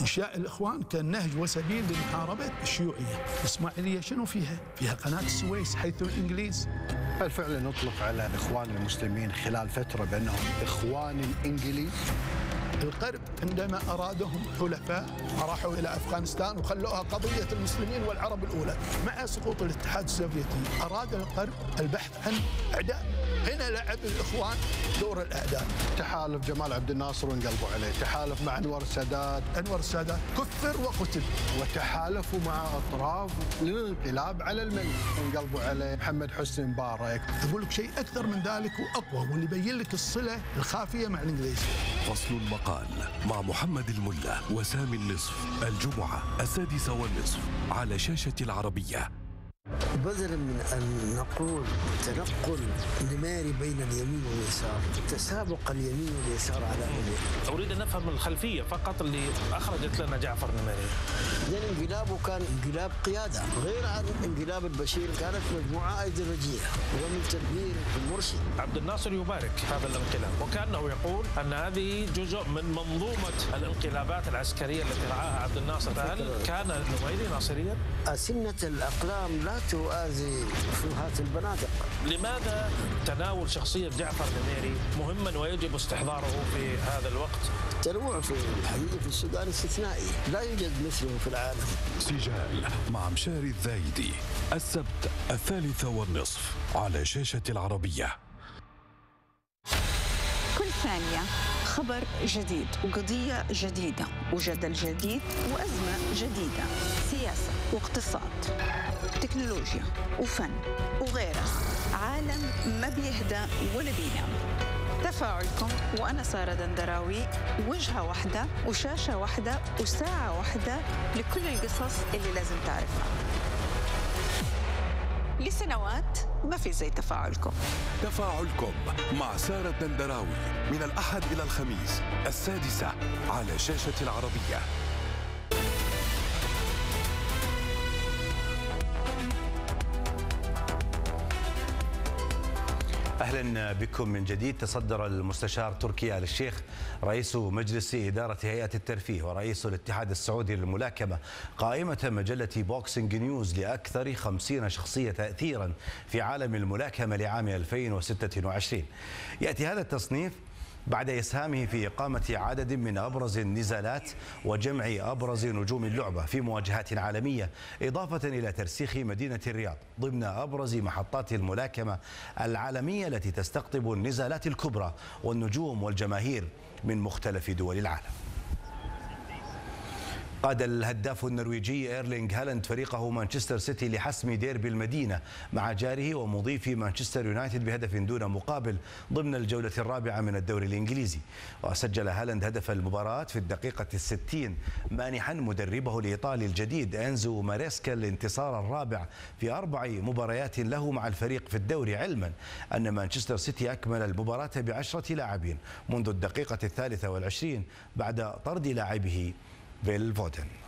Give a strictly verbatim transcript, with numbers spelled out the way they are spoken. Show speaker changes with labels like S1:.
S1: إنشاء الإخوان كان نهج وسبيل لمحاربة الشيوعية. الإسماعيلية شنو فيها؟ فيها قناة السويس حيث الإنجليز.
S2: بالفعل نطلق على إخوان المسلمين خلال فترة بأنهم إخوان الإنجليز.
S1: الغرب عندما أرادهم حلفاء راحوا إلى أفغانستان وخلوها قضية المسلمين والعرب الأولى. مع سقوط الاتحاد السوفيتي أراد الغرب البحث عن أعداء، هنا لعب الإخوان دور الأعداء.
S2: تحالف جمال عبد الناصر وانقلبوا عليه، تحالف مع أنور السادات
S1: أنور السادات كفر وقتل،
S2: وتحالفوا مع أطراف للانقلاب على الملك وانقلبوا عليه. محمد حسني مبارك.
S1: أقول لك شيء أكثر من ذلك وأقوى، واللي يبين لك الصلة الخافية مع الإنجليز.
S3: فصل المقال مع محمد الملا وسامي النصف، الجمعة السادسة والنصف على شاشة العربية.
S4: بدلا من أن نقول تنقل نماري بين اليمين واليسار، تسابق اليمين واليسار على نماري.
S5: أريد أن نفهم الخلفية فقط اللي أخرجت لنا جعفر نماري.
S4: لأن انقلابه كان انقلاب قيادة، غير عن انقلاب البشير كانت مجموعة أيديولوجية ومن تدبير المرشد.
S5: عبد الناصر يبارك هذا الانقلاب، وكأنه يقول أن هذه جزء من منظومة الانقلابات العسكرية التي رعاها عبد الناصر. هل كان نميري ناصريا؟
S4: أسنة الأقلام لا توازي فلوهات البنادق.
S5: لماذا تناول شخصية جعفر نميري مهما ويجب استحضاره في هذا الوقت؟
S4: التنوع في الحقيقة في السودان استثنائي، لا يوجد مثله في العالم.
S3: سجال مع مشاري الذايدي، السبت الثالثة والنصف على شاشة العربية.
S6: كل ثانية خبر جديد وقضية جديدة وجدل جديد وأزمة جديدة، سياسة واقتصاد، تكنولوجيا وفن وغيرها. عالم ما بيهدى ولا بينام. تفاعلكم وأنا سارة دندراوي، وجهة واحدة وشاشة واحدة وساعة واحدة لكل القصص اللي لازم تعرفها. لسنوات ما في زي تفاعلكم.
S3: تفاعلكم مع سارة دندراوي من الأحد إلى الخميس السادسة على شاشة العربية.
S7: أهلا بكم من جديد. تصدر المستشار تركي آل الشيخ رئيس مجلس إدارة هيئة الترفيه ورئيس الاتحاد السعودي للملاكمة قائمة مجلة بوكسينج نيوز لأكثر خمسين شخصية تأثيرا في عالم الملاكمة لعام ألفين وستة وعشرين. يأتي هذا التصنيف بعد إسهامه في إقامة عدد من أبرز النزالات وجمع أبرز نجوم اللعبة في مواجهات عالمية، إضافة إلى ترسيخ مدينة الرياض ضمن أبرز محطات الملاكمة العالمية التي تستقطب النزالات الكبرى والنجوم والجماهير من مختلف دول العالم. قاد الهداف النرويجي إيرلينغ هالاند فريقه مانشستر سيتي لحسم ديربي المدينة مع جاره ومضيف مانشستر يونايتد بهدف دون مقابل ضمن الجولة الرابعة من الدوري الإنجليزي. وسجل هالاند هدف المباراة في الدقيقة الستين مانحا مدربه الإيطالي الجديد إنزو ماريسكا الانتصار الرابع في أربع مباريات له مع الفريق في الدوري، علما أن مانشستر سيتي أكمل المباراة بعشرة لاعبين منذ الدقيقة الثالثة والعشرين بعد طرد لاعبه فيل فودن.